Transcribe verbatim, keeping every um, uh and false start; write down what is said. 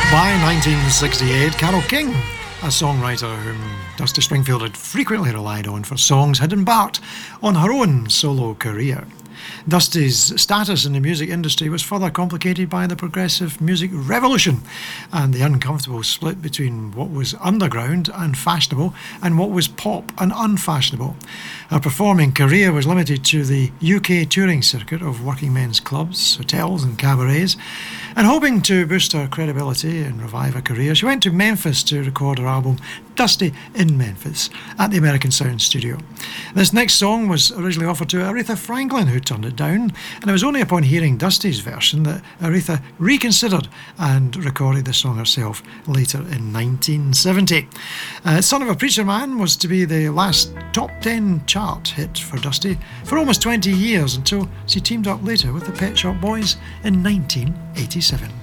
By nineteen sixty-eight, Carole King, a songwriter whom Dusty Springfield had frequently relied on for songs, had embarked on her own solo career. Dusty's status in the music industry was further complicated by the progressive music revolution and the uncomfortable split between what was underground and fashionable and what was pop and unfashionable. Her performing career was limited to the U K touring circuit of working men's clubs, hotels and cabarets, and hoping to boost her credibility and revive her career, she went to Memphis to record her album Dusty in Memphis at the American Sound Studio. This next song was originally offered to Aretha Franklin, who turned it down, and it was only upon hearing Dusty's version that Aretha reconsidered and recorded the song herself later in nineteen seventy. Uh, Son of a Preacher Man was to be the last top ten chart hit for Dusty for almost twenty years, until she teamed up later with the Pet Shop Boys in nineteen eighty-seven.